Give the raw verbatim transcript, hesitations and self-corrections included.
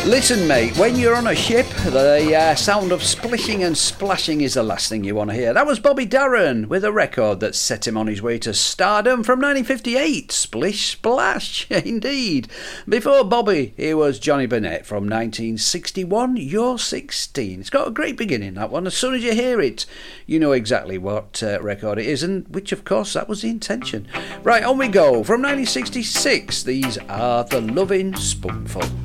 Listen, mate, when you're on a ship, the uh, sound of splishing and splashing is the last thing you want to hear. That was Bobby Darin with a record that set him on his way to stardom from nineteen fifty-eight. Splish Splash, indeed. Before Bobby, here was Johnny Burnett from nineteen sixty-one, You're sixteen. It's got a great beginning, that one. As soon as you hear it, you know exactly what uh, record it is, and which, of course, that was the intention. Right, on we go. From nineteen sixty-six, these are The Lovin' Spoonful.